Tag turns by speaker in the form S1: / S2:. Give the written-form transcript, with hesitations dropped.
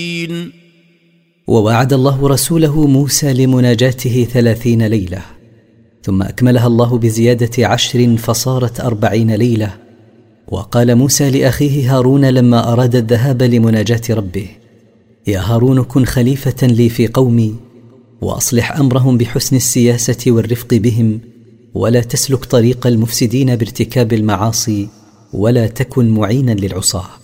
S1: ووعد الله رسوله موسى لمناجاته 30 ليلة، ثم أكملها الله بزيادة 10 فصارت 40 ليلة. وقال موسى لأخيه هارون لما أراد الذهاب لمناجاة ربه: يا هارون كن خليفة لي في قومي، وأصلح أمرهم بحسن السياسة والرفق بهم، ولا تسلك طريق المفسدين بارتكاب المعاصي، ولا تكن معينا للعصاة.